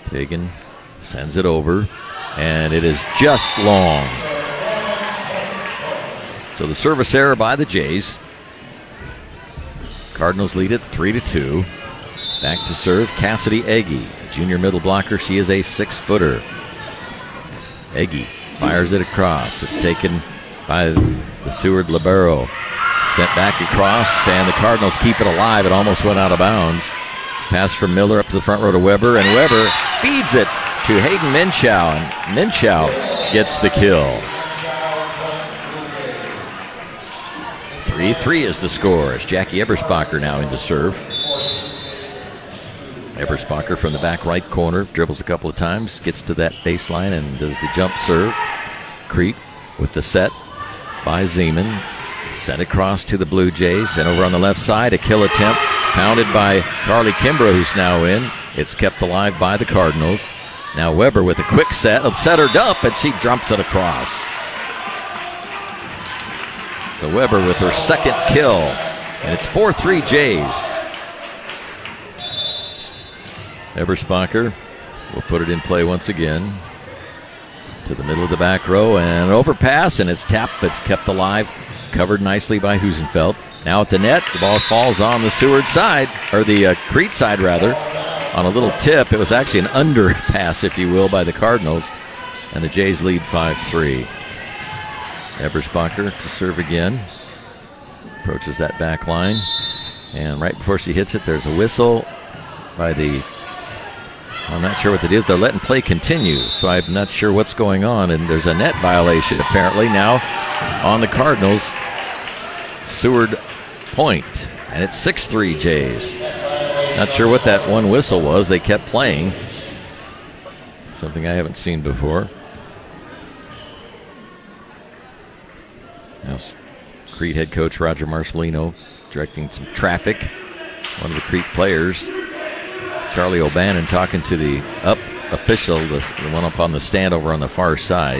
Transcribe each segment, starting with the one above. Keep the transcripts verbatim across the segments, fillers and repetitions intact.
Taken, sends it over, and it is just long. So the service error by the Jays. Cardinals lead it three to two. Back to serve, Cassidy Egge, a junior middle blocker. She is a six-footer. Egge fires it across. It's taken by the Seward libero. Sent back across, and the Cardinals keep it alive. It almost went out of bounds. Pass from Miller up to the front row to Weber, and Weber feeds it to Hayden Minshew, and Minshew gets the kill. three three is the score as Jackie Eberspacher now in to serve. Eberspacher from the back right corner, dribbles a couple of times, gets to that baseline and does the jump serve. Crete with the set by Zeman. Sent across to the Blue Jays, and over on the left side, a kill attempt, pounded by Carly Kimbrough, who's now in. It's kept alive by the Cardinals. Now Weber with a quick set, a setter dump, and she dumps it across. So Weber with her second kill, and it's four three Jays. Eberspacher will put it in play once again to the middle of the back row, and an overpass, and it's tapped, but it's kept alive. Covered nicely by Husenfeld. Now at the net, the ball falls on the Seward side, or the uh, Crete side rather, on a little tip. It was actually an underpass, if you will, by the Cardinals, and the Jays lead five three. Eberspacher to serve again. Approaches that back line, and right before she hits it, there's a whistle by the... I'm not sure what it is. They're letting play continue, so I'm not sure what's going on, and there's a net violation apparently now on the Cardinals. Seward point, and it's six three Jays. Not sure what that one whistle was. They kept playing. Something I haven't seen before. Now, Crete head coach Roger Marcelino directing some traffic. One of the Crete players, Charlie O'Bannon, talking to the up official, the, the one up on the stand over on the far side.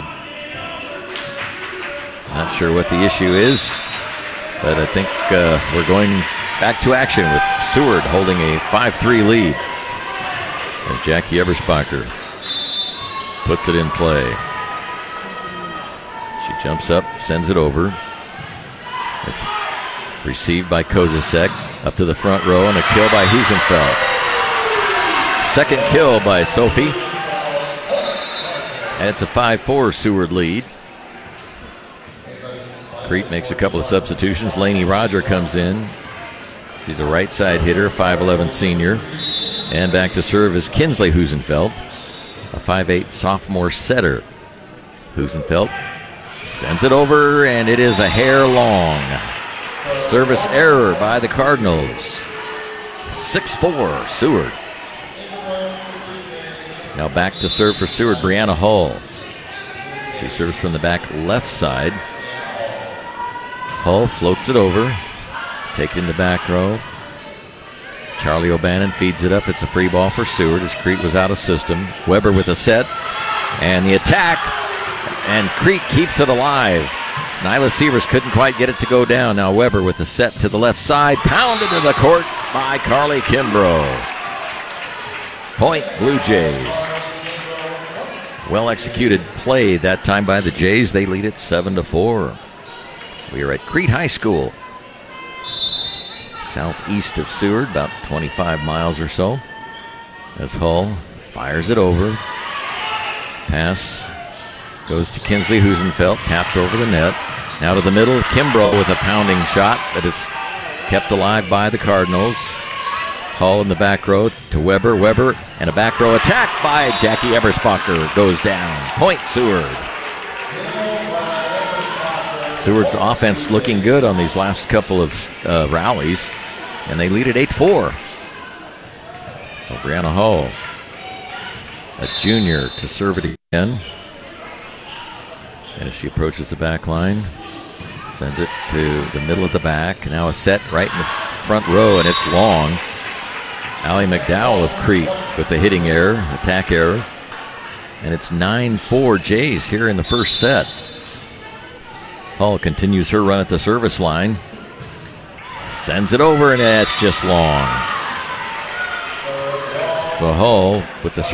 Not sure what the issue is, but I think uh, we're going back to action with Seward holding a five three lead as Jackie Eberspacher puts it in play. She jumps up, sends it over. It's received by Kozasek up to the front row, and a kill by Husenfeld. Second kill by Sophie. And it's a five four Seward lead. Crete makes a couple of substitutions. Lainey Roger comes in. She's a right side hitter, five eleven senior. And back to serve is Kinsley Husenfeld, a five eight sophomore setter. Husenfeld sends it over, and it is a hair long. Service error by the Cardinals. six four Seward. Now back to serve for Seward, Brianna Hull. She serves from the back left side. Hull floats it over. Take it in the back row. Charlie O'Bannon feeds it up. It's a free ball for Seward as Crete was out of system. Weber with a set. And the attack. And Crete keeps it alive. Nyla Sievers couldn't quite get it to go down. Now Weber with the set to the left side. Pounded to the court by Carly Kimbrough. Point Blue Jays. Well executed play that time by the Jays. They lead it seven to four. We are at Crete High School, southeast of Seward, about twenty-five miles or so. As Hull fires it over. Pass goes to Kinsley Husenfeld, tapped over the net. Now to the middle, Kimbrough with a pounding shot, but it's kept alive by the Cardinals. Hull in the back row to Weber. Weber and a back row attack by Jackie Eberspacher goes down. Point Seward. Seward's offense looking good on these last couple of uh, rallies, and they lead at eight four. So Brianna Hull, a junior, to serve it again. As she approaches the back line, sends it to the middle of the back. Now a set right in the front row, and it's long. Allie McDowell of Crete with the hitting error, attack error. And it's nine four Jays here in the first set. Hull continues her run at the service line. Sends it over, and it's just long. So Hull with the